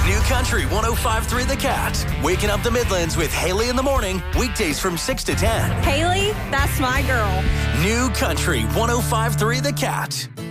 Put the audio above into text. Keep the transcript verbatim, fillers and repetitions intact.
New Country one oh five point three The Cat. Waking up the Midlands with Haley in the morning. Weekdays from six to ten. Haley, that's my girl. New Country one oh five point three The Cat.